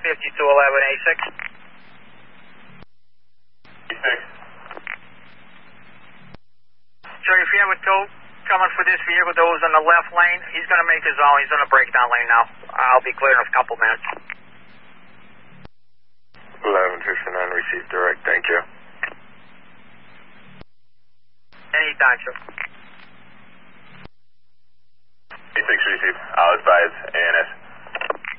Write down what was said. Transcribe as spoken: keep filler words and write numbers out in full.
fifty-two eleven A six. A six. Sir, if you have a tow coming for this vehicle that was in the left lane, he's going to make his own. He's on the breakdown lane now. I'll be clear in a couple minutes. eleven fifty-nine, received direct. Thank you. Anytime, sir. A six received. I'll advise A N S.